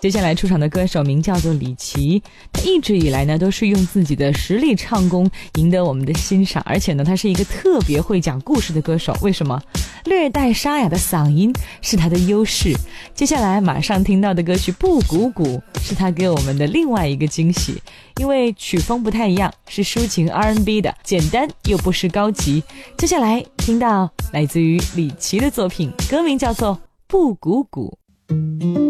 接下来出场的歌手名叫做李琦，他一直以来呢都是用自己的实力唱功赢得我们的欣赏，而且呢他是一个特别会讲故事的歌手。为什么？略带沙哑的嗓音是他的优势。接下来马上听到的歌曲《布谷谷》是他给我们的另外一个惊喜，因为曲风不太一样，是抒情 R&B 的，简单又不失高级。接下来听到来自于李琦的作品，歌名叫做《布谷谷》。